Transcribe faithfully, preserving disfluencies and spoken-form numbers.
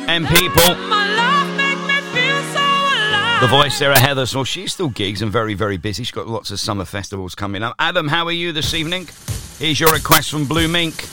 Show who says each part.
Speaker 1: And people. The voice, Sarah Heathers. Well, she's still gigs and very, very busy. She's got lots of summer festivals coming up. Adam, how are you this evening? Here's your request from Blue Mink.